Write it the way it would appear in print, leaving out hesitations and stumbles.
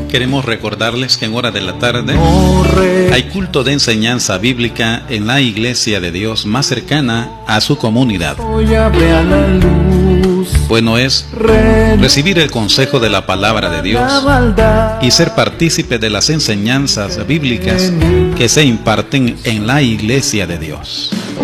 Queremos recordarles que en hora de la tarde hay culto de enseñanza bíblica en la iglesia de Dios más cercana a su comunidad. Bueno es recibir el consejo de la palabra de Dios y ser partícipe de las enseñanzas bíblicas que se imparten en la iglesia de Dios.